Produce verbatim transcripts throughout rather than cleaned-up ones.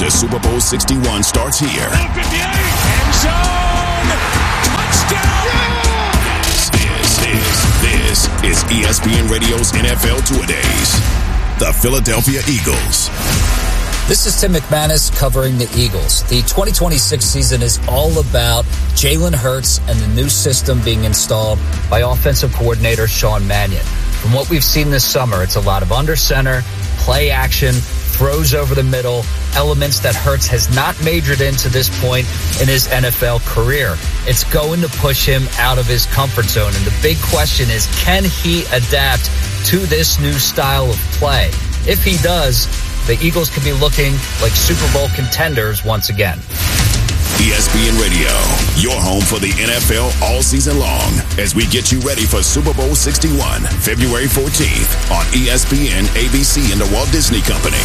to Super Bowl sixty-one starts here. End zone! Touchdown! This, this, this is E S P N Radio's N F L Two-A-Days. The Philadelphia Eagles. This is Tim McManus covering the Eagles. The twenty twenty-six season is all about Jalen Hurts and the new system being installed by offensive coordinator Sean Mannion. From what we've seen this summer, it's a lot of under center, play action, throws over the middle, elements that Hurts has not majored in to this point in his N F L career. It's going to push him out of his comfort zone. And the big question is, can he adapt to this new style of play? If he does, the Eagles could be looking like Super Bowl contenders once again. E S P N Radio, your home for the N F L all season long, as we get you ready for Super Bowl sixty-one, February fourteenth on E S P N, A B C, and the Walt Disney Company.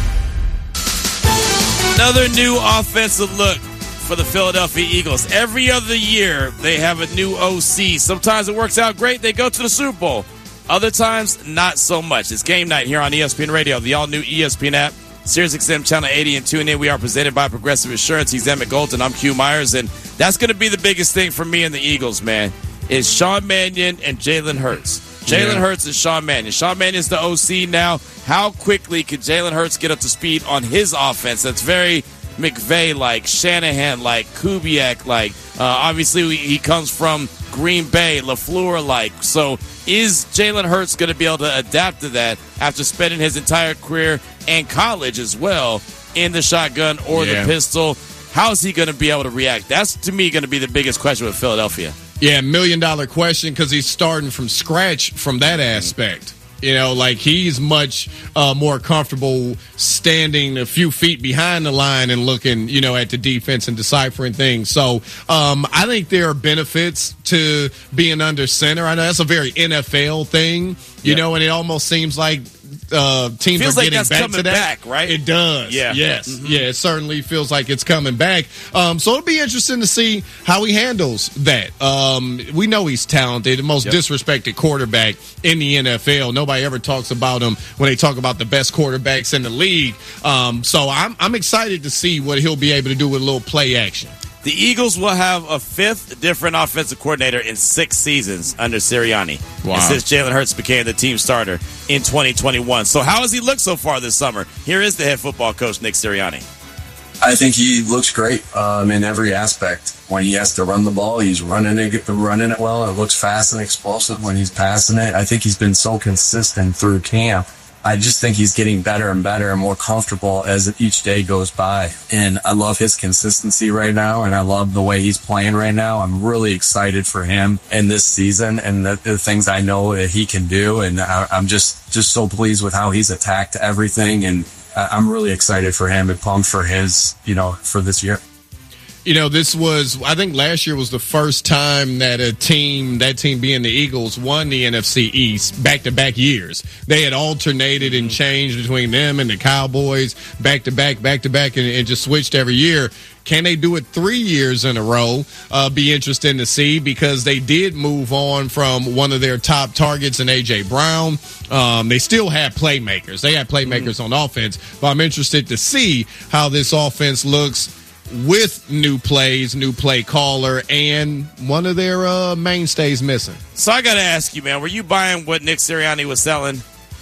Another new offensive look for the Philadelphia Eagles. Every other year, they have a new O C. Sometimes it works out great. They go to the Super Bowl. Other times, not so much. It's game night here on E S P N Radio, the all-new E S P N app, SiriusXM Channel eighty, and tune in. We are presented by Progressive Insurance. He's Emmett Golden. I'm Q Myers, and that's going to be the biggest thing for me and the Eagles, man, is Sean Mannion and Jalen Hurts. Jalen yeah. Hurts and Sean Mannion. Sean Mannion's the O C now. How quickly could Jalen Hurts get up to speed on his offense? That's very McVay-like, Shanahan-like, Kubiak-like. Uh, obviously, he comes from Green Bay, LaFleur-like. So is Jalen Hurts going to be able to adapt to that after spending his entire career and college as well in the shotgun or yeah. the pistol? How is he going to be able to react? That's, to me, going to be the biggest question with Philadelphia. Yeah, million-dollar question because he's starting from scratch from that aspect. You know, like he's much uh, more comfortable standing a few feet behind the line and looking, you know, at the defense and deciphering things. So um, I think there are benefits to being under center. I know that's a very N F L thing, you yep. know, and it almost seems like uh, teams feels are like getting that's back coming to that. Back, right? It does. Yeah. Yes. Mm-hmm. Yeah. It certainly feels like it's coming back. Um, so it'll be interesting to see how he handles that. Um, we know he's talented, the most yep. disrespected quarterback in the N F L. Nobody ever talks about him when they talk about the best quarterbacks in the league. Um, so I'm I'm excited to see what he'll be able to do with a little play action. The Eagles will have a fifth different offensive coordinator in six seasons under Sirianni. Wow. And since Jalen Hurts became the team starter in twenty twenty-one. So how has he looked so far this summer? Here is the head football coach, Nick Sirianni. I think he looks great um, in every aspect. When he has to run the ball, he's running it, running it well. It looks fast and explosive when he's passing it. I think he's been so consistent through camp. I just think he's getting better and better and more comfortable as each day goes by. And I love his consistency right now, and I love the way he's playing right now. I'm really excited for him in this season and the, the things I know that he can do. And I, I'm just, just so pleased with how he's attacked everything. And I'm really excited for him and pumped for his, you know, for this year. You know, this was, I think last year was the first time that a team, that team being the Eagles, won the N F C East back-to-back years. They had alternated and changed between them and the Cowboys back-to-back, back-to-back, and, and just switched every year. Can they do it three years in a row? Uh, be interesting to see because they did move on from one of their top targets in A J. Brown. Um, they still have playmakers. They have playmakers mm-hmm. on offense, but I'm interested to see how this offense looks with new plays, new play caller, and one of their uh, mainstays missing. So I got to ask you, man, were you buying what Nick Sirianni was selling?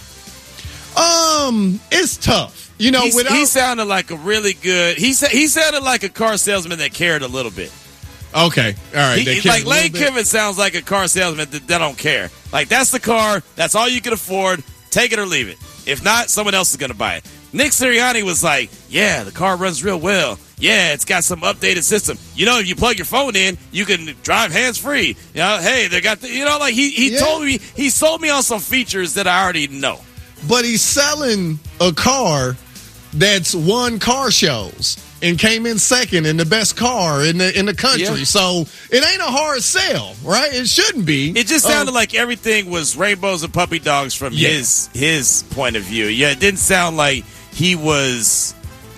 Um, it's tough. You know, He's, without... he sounded like a really good. He sa- he sounded like a car salesman that cared a little bit. Okay, all right. He, like Lane Kiffin sounds like a car salesman that, that don't care. Like that's the car. That's all you can afford. Take it or leave it. If not, someone else is going to buy it. Nick Sirianni was like, yeah, the car runs real well. Yeah, it's got some updated system. You know, if you plug your phone in, you can drive hands-free. You know, hey, they got the, you know, like he, he yeah. told me, he sold me on some features that I already know. But he's selling a car that's won car shows and came in second in the best car in the in the country. Yeah. So it ain't a hard sell, right? It shouldn't be. It just sounded um, like everything was rainbows and puppy dogs from yeah. his his point of view. Yeah, it didn't sound like he was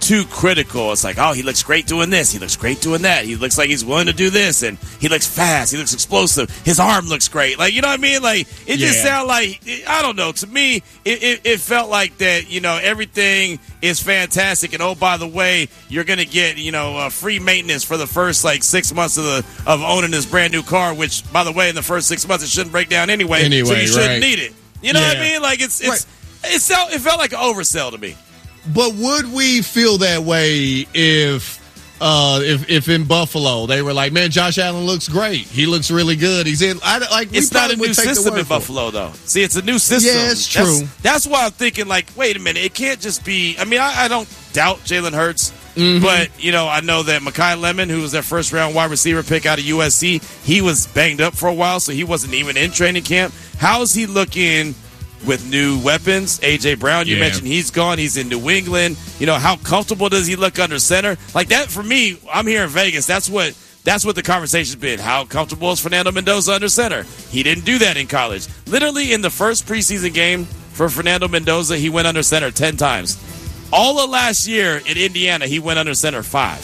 too critical. It's like, oh, he looks great doing this. He looks great doing that. He looks like he's willing to do this, and he looks fast. He looks explosive. His arm looks great. Like, you know what I mean? Like, it just Yeah. sounded like, I don't know. To me, it, it, it felt like that, you know, everything is fantastic. And, oh, by the way, you're going to get, you know, uh, free maintenance for the first, like, six months of the of owning this brand new car, which, by the way, in the first six months, it shouldn't break down anyway. Anyway, so you shouldn't right. need it. You know what I Yeah. mean? Like, it's, it's, it, felt, it felt like an oversell to me. But would we feel that way if uh, if if in Buffalo they were like, man, Josh Allen looks great. He looks really good. He's in. I, like we It's not a probably would new take the system word in for it. Buffalo, though. See, it's a new system. Yeah, it's That's- true. That's, why I'm thinking, like, wait a minute. It can't just be. I mean, I, I don't doubt Jalen Hurts, Mm-hmm. but you know, I know that Mekhi Lemon, who was their first round wide receiver pick out of U S C, he was banged up for a while, so he wasn't even in training camp. How is he looking with new weapons? A J Brown, you Yeah. mentioned he's gone. He's in New England. You know, how comfortable does he look under center? Like that for me, I'm here in Vegas. That's what that's what the conversation's been. How comfortable is Fernando Mendoza under center? He didn't do that in college. Literally in the first preseason game for Fernando Mendoza, he went under center ten times. All of last year in Indiana, he went under center five.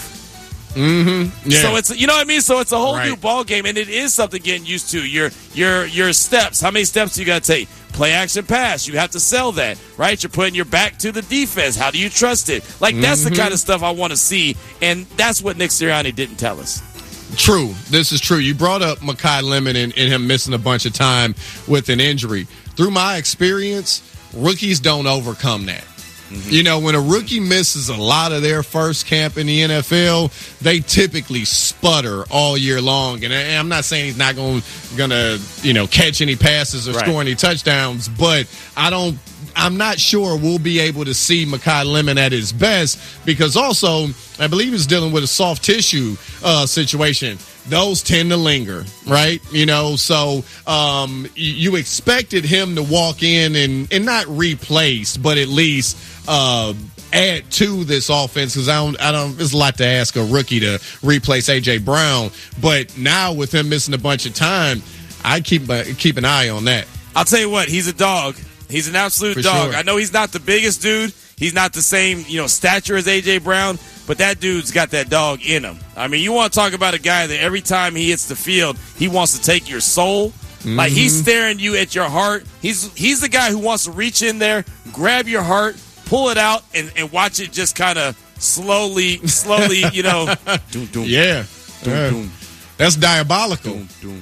Mm-hmm. Yeah. So it's, you know what I mean? So it's a whole Right. new ball game, and it is something getting used to. Your your your steps. How many steps do you got to take? Play action pass. You have to sell that, right? You're putting your back to the defense. How do you trust it? Like that's Mm-hmm. the kind of stuff I want to see, and that's what Nick Sirianni didn't tell us. True. This is true. You brought up Mekhi Lemon and, and him missing a bunch of time with an injury. Through my experience, rookies don't overcome that. Mm-hmm. You know, when a rookie misses a lot of their first camp in the N F L, they typically sputter all year long. And I, I'm not saying he's not going to, you know, catch any passes or Right. score any touchdowns, but I don't. I'm not sure we'll be able to see Mekhi Lemon at his best because also I believe he's dealing with a soft tissue uh, situation. Those tend to linger, right? You know, so um, you, you expected him to walk in and, and not replace, but at least uh, add to this offense because I don't, I don't. It's a lot to ask a rookie to replace A J Brown, but now with him missing a bunch of time, I keep uh, keep an eye on that. I'll tell you what, he's a dog. He's an absolute For dog. sure. I know he's not the biggest dude. He's not the same, you know, stature as A J Brown, but that dude's got that dog in him. I mean, you want to talk about a guy that every time he hits the field, he wants to take your soul. Mm-hmm. Like he's staring you at your heart. He's he's the guy who wants to reach in there, grab your heart, pull it out, and, and watch it just kind of slowly, slowly, you know. Doom, doom, Yeah, doom, Uh, doom, that's diabolical. doom, doom,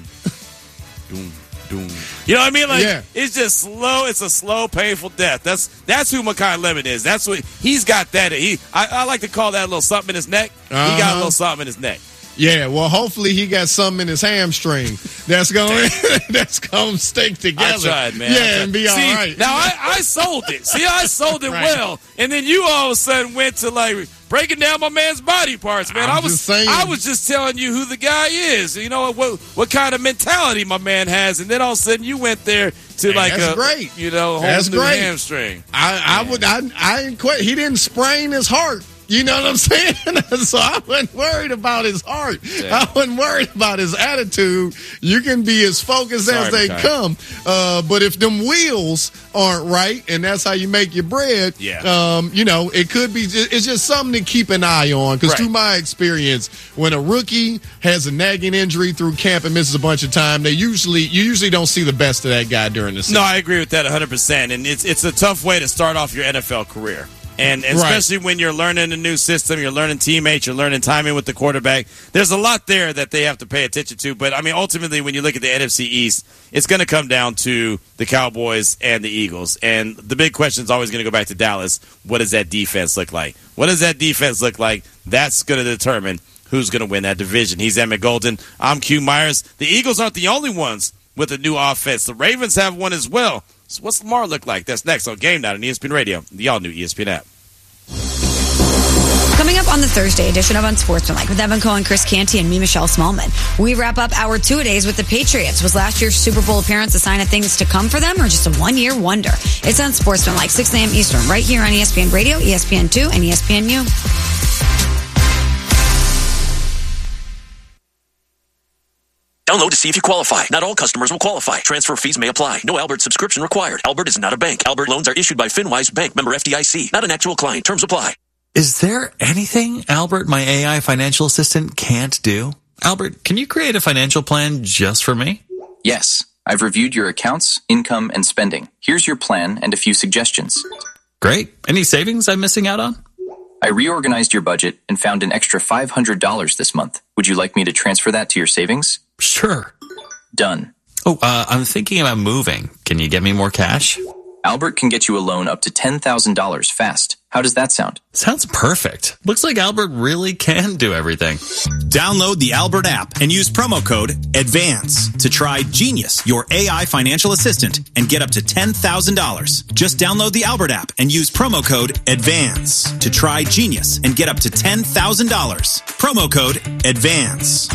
doom, doom. You know what I mean? Like Yeah. it's just slow. It's a slow, painful death. That's that's who Mekhi Lemon is. That's what he's got. That he I, I like to call that a little something in his neck. He got a Uh-huh. little something in his neck. Yeah, well, hopefully he got something in his hamstring that's going that's going to stick together. I tried, man. I Yeah, tried. and be all See, right. Now I, I sold it. See, I sold it Right. well, and then you all of a sudden went to like breaking down my man's body parts, man. I'm I was just saying. I was just telling you who the guy is. You know what what kind of mentality my man has, and then all of a sudden you went there to Hey, like that's a great. you know whole That's new great. hamstring. I, I would. I. I ain't quit. He didn't sprain his heart. You know what I'm saying? So I wasn't worried about his heart. Yeah. I wasn't worried about his attitude. You can be as focused Sorry, as they Mekhi. come. Uh, but if them wheels aren't right, and that's how you make your bread, Yeah. um, you know, it could be, it's just something to keep an eye on. Because Right. through my experience, when a rookie has a nagging injury through camp and misses a bunch of time, they usually, you usually don't see the best of that guy during the season. No, I agree with that one hundred percent. And it's it's a tough way to start off your N F L career. And, and Right. especially when you're learning a new system, you're learning teammates, you're learning timing with the quarterback. There's a lot there that they have to pay attention to. But, I mean, ultimately, when you look at the N F C East, it's going to come down to the Cowboys and the Eagles. And the big question is always going to go back to Dallas. What does that defense look like? What does that defense look like? That's going to determine who's going to win that division. He's Emmett Golden. I'm Q Myers. The Eagles aren't the only ones with a new offense. The Ravens have one as well. So what's Lamar look like? That's next on Game Night on E S P N Radio, the all-new E S P N app. Coming up on the Thursday edition of Unsportsmanlike with Evan Cohen, Chris Canty, and me, Michelle Smallman. We wrap up our two-a-days with the Patriots. Was last year's Super Bowl appearance a sign of things to come for them or just a one-year wonder? It's Unsportsmanlike, six a.m. Eastern, right here on E S P N Radio, E S P N two, and E S P N U. Download to see if you qualify. Not all customers will qualify. Transfer fees may apply. No Albert subscription required. Albert is not a bank. Albert loans are issued by FinWise Bank, member F D I C. Not an actual client. Terms apply. Is there anything Albert, my A I financial assistant, can't do? Albert, can you create a financial plan just for me? Yes. I've reviewed your accounts, income, and spending. Here's your plan and a few suggestions. Great. Any savings I'm missing out on? I reorganized your budget and found an extra five hundred dollars this month. Would you like me to transfer that to your savings? Sure. Done. Oh, uh, I'm thinking about moving. Can you get me more cash? Albert can get you a loan up to ten thousand dollars fast. How does that sound? Sounds perfect. Looks like Albert really can do everything. Download the Albert app and use promo code ADVANCE to try Genius, your A I financial assistant, and get up to ten thousand dollars. Just download the Albert app and use promo code ADVANCE to try Genius and get up to ten thousand dollars. Promo code ADVANCE.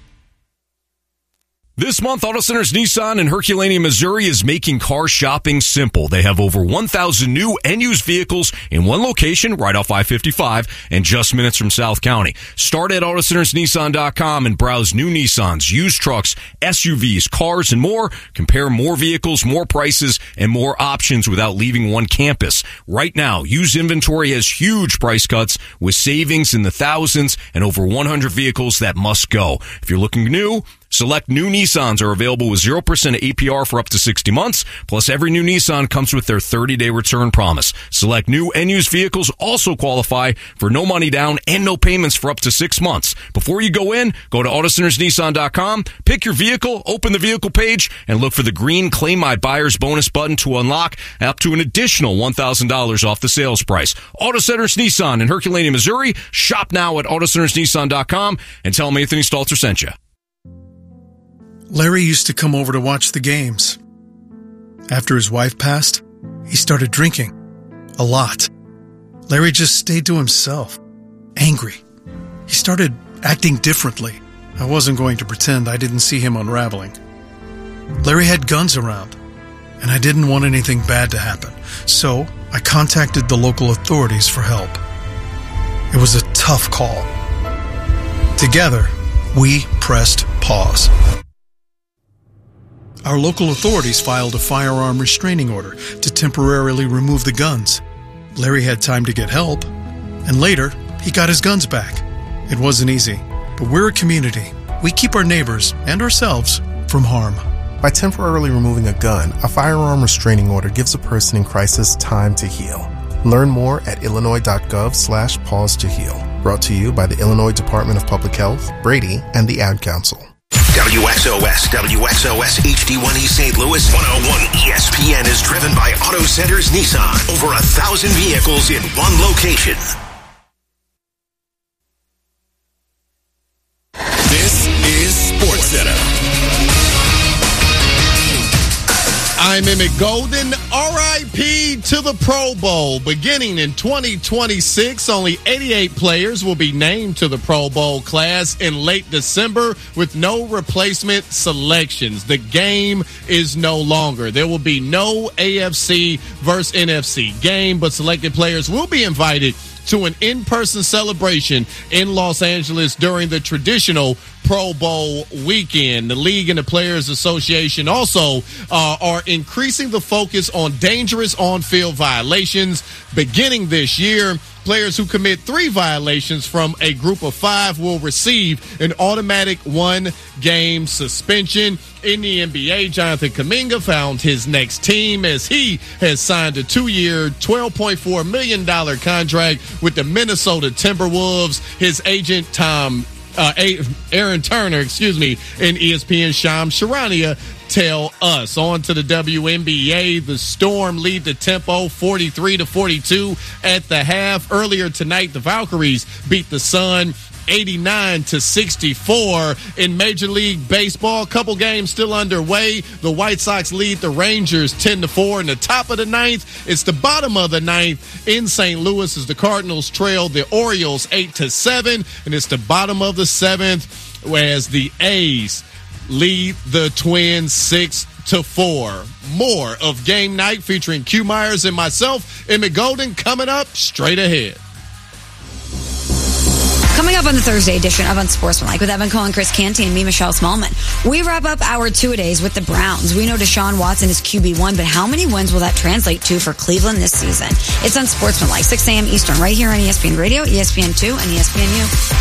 This month, Auto Centers Nissan in Herculaneum, Missouri is making car shopping simple. They have over one thousand new and used vehicles in one location right off I fifty-five and just minutes from South County. Start at Auto Centers Nissan dot com and browse new Nissans, used trucks, S U Vs, cars, and more. Compare more vehicles, more prices, and more options without leaving one campus. Right now, used inventory has huge price cuts with savings in the thousands and over one hundred vehicles that must go. If you're looking new, select new Nissans are available with zero percent A P R for up to sixty months. Plus, every new Nissan comes with their thirty-day return promise. Select new and used vehicles also qualify for no money down and no payments for up to six months. Before you go in, go to Auto Centers Nissan dot com, pick your vehicle, open the vehicle page, and look for the green Claim My Buyer's Bonus button to unlock up to an additional one thousand dollars off the sales price. Auto Centers Nissan in Herculaneum, Missouri. Shop now at Auto Centers Nissan dot com and tell them Anthony Stalter sent you. Larry used to come over to watch the games. After his wife passed, he started drinking. A lot. Larry just stayed to himself. Angry. He started acting differently. I wasn't going to pretend I didn't see him unraveling. Larry had guns around, and I didn't want anything bad to happen. So I contacted the local authorities for help. It was a tough call. Together, we pressed pause. Our local authorities filed a firearm restraining order to temporarily remove the guns. Larry had time to get help, and later, he got his guns back. It wasn't easy, but we're a community. We keep our neighbors and ourselves from harm. By temporarily removing a gun, a firearm restraining order gives a person in crisis time to heal. Learn more at illinois.gov slash pause to heal. Brought to you by the Illinois Department of Public Health, Brady, and the Ad Council. W X O S, W X O S H D one East Saint Louis, one oh one E S P N is driven by Auto Centers Nissan. Over a thousand vehicles in one location. This is SportsCenter. I'm Emmett Golden. R I P to the Pro Bowl. Beginning in twenty twenty-six, only eighty-eight players will be named to the Pro Bowl class in late December with no replacement selections. The game is no longer. There will be no A F C versus N F C game, but selected players will be invited to an in-person celebration in Los Angeles during the traditional Pro Bowl weekend. The league and the Players Association also uh, are increasing the focus on dangerous on-field violations. Beginning this year, players who commit three violations from a group of five will receive an automatic one-game suspension. In the N B A, Jonathan Kuminga found his next team as he has signed a two-year, twelve point four million dollars contract with the Minnesota Timberwolves. His agent, Tom uh, Aaron Turner, excuse me, and E S P N Shams Charania tell us. On to the W N B A. The Storm lead the tempo forty-three to forty-two at the half. Earlier tonight, the Valkyries beat the Sun eighty-nine to sixty-four. In Major League Baseball, couple games still underway. The White Sox lead the Rangers ten to four in the top of the ninth. It's the bottom of the ninth in Saint Louis as the Cardinals trail the Orioles eight to seven, and it's the bottom of the seventh as the A's lead the Twins six to four. More of Game Night featuring Q Myers and myself, Emmett Golden, coming up straight ahead. Coming Coming up on the Thursday edition of Unsportsmanlike with Evan Cohen, Chris Canty, and me, Michelle Smallman. We wrap up our two-a-days with the Browns. We know Deshaun Watson is Q B one, but how many wins will that translate to for Cleveland this season? It's Unsportsmanlike, six a.m. Eastern, right here on E S P N Radio, E S P N two, and E S P N U.